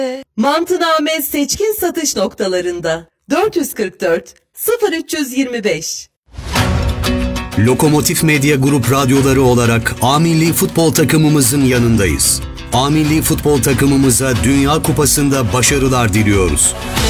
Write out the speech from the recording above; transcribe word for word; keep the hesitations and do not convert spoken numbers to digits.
Mantıname seçkin satış noktalarında dört yüz kırk dört sıfır üç yüz yirmi beş. Lokomotif Medya Grup radyoları olarak A Milli Futbol takımımızın yanındayız. A Milli Futbol takımımıza Dünya Kupası'nda başarılar diliyoruz.